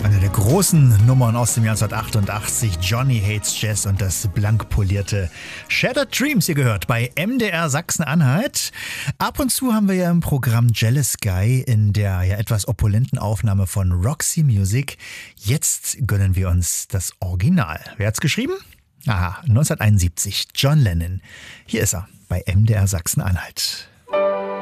Eine der großen Nummern aus dem Jahr 1988, Johnny Hates Jazz und das blank polierte Shattered Dreams, ihr gehört bei MDR Sachsen-Anhalt. Ab und zu haben wir ja im Programm Jealous Guy in der ja etwas opulenten Aufnahme von Roxy Music. Jetzt gönnen wir uns das Original. Wer hat's geschrieben? Aha, 1971, John Lennon. Hier ist er bei MDR Sachsen-Anhalt.